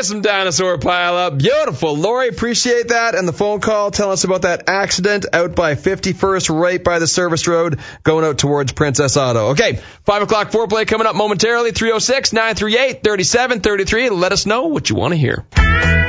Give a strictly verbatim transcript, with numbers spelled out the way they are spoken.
some dinosaur pile up. Beautiful. Lori, appreciate that. And the phone call telling us about that accident out by fifty-first, right by the service road, going out towards Princess Auto. Okay, five o'clock foreplay coming up momentarily. three oh six, nine three eight, three seven three three. Let us know what you want to hear.